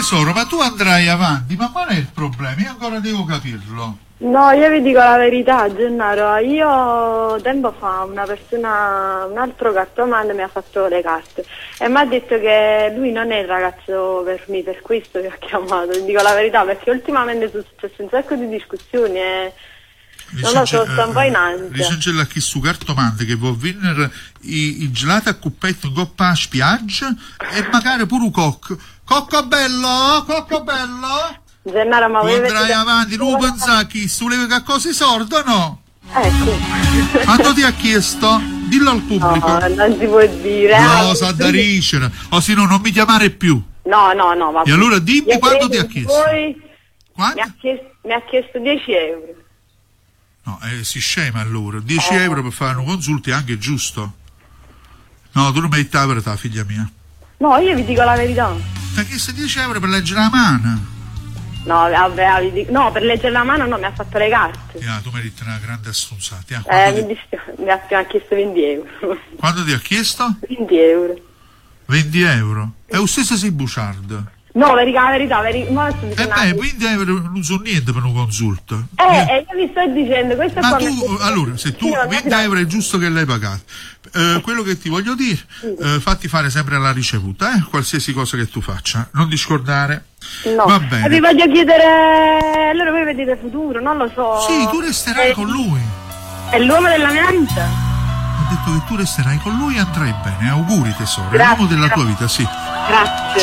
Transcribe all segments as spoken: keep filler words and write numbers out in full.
Tesoro, ma tu andrai avanti, ma qual è il problema? Io ancora devo capirlo. No, io vi dico la verità, Gennaro, io tempo fa una persona, un altro cartomante mi ha fatto le carte e mi ha detto che lui non è il ragazzo per me, per questo che ha chiamato, vi dico la verità, perché ultimamente sono successe un sacco di discussioni e non lo so, sto un po' in ansia. Risancella chi su cartomante che vuol venire i, i gelati a cuppetto in coppa a spiaggia e magari pure un cocco. Cocco bello, cocco bello! Gennaro, ma tu voi andrai vedete... avanti, non pensare chi su le che cose sordo, no? Ecco. Quando ti ha chiesto? Dillo al pubblico. No, non si può dire. No, sa da ricere, o se no non mi chiamare più. No, no, no, va. E allora dimmi io quanto ti credo ha che chiesto. Voi... Quanto? Mi ha chiesto, mi ha chiesto dieci euro. No, eh, si scema allora. dieci Eh. euro per fare un consulto è anche giusto. No, tu non metti la verità, figlia mia. No, io vi dico la verità. Ti ha chiesto dieci euro per leggere la mano. No, vabbè, vi dico... no, per leggere la mano no, mi ha fatto le carte. Yeah, tu meriti una grande assunzata. Yeah, Eh, ti... mi dispiace, mi ha, mi ha chiesto venti euro. Quanto ti ha chiesto? venti euro. venti euro. E lo stesso sei buciardo. No, per la verità, per i... ma sto E dicendo... beh, venti euro non sono niente per un consulto. Eh, Eh. eh, io vi sto dicendo, questo Ma qua tu, mi ha chiesto- allora, se tu Sì, non venti mi- euro è giusto che l'hai pagato. Eh, quello che ti voglio dire, eh, fatti fare sempre la ricevuta, eh, qualsiasi cosa che tu faccia, non discordare. No, Va e bene. vi voglio chiedere, allora voi vedete futuro, non lo so. Sì, tu resterai Eh, con lui. È l'uomo della mia vita. Ho detto che tu resterai con lui e andrai bene. Auguri tesoro, è Grazie, l'uomo della tua grazie. vita, sì. Grazie.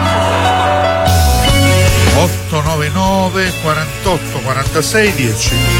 otto nove nove quarantotto quarantasei dieci